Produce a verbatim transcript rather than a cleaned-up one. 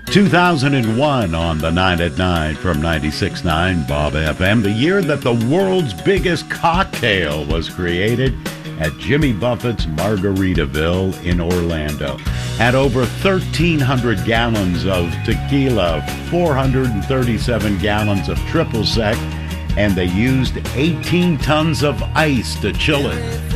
two thousand one on the nine at night from ninety-six point nine Bob F M, the year that the world's biggest cocktail was created at Jimmy Buffett's Margaritaville in Orlando. Had over thirteen hundred gallons of tequila, four hundred thirty-seven gallons of triple sec, and they used eighteen tons of ice to chill it.